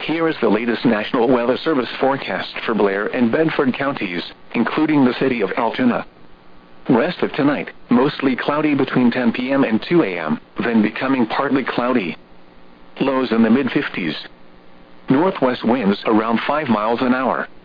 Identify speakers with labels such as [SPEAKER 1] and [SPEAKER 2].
[SPEAKER 1] Here is the latest National Weather Service forecast for Blair and Bedford counties, including the city of Altoona. Rest of tonight, mostly cloudy between 10 p.m. and 2 a.m., then becoming partly cloudy. Lows in the mid-50s. Northwest winds around 5 miles an hour.